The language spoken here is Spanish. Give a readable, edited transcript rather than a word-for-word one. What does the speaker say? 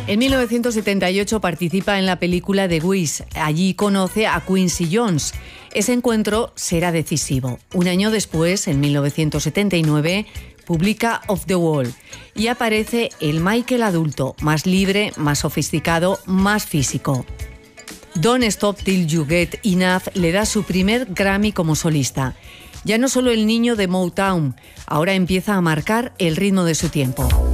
En 1978 participa en la película The Wiz. Allí conoce a Quincy Jones. Ese encuentro será decisivo. Un año después, en 1979, publica Off the Wall y aparece el Michael adulto, más libre, más sofisticado, más físico. Don't Stop Till You Get Enough le da su primer Grammy como solista. Ya no solo el niño de Motown, ahora empieza a marcar el ritmo de su tiempo.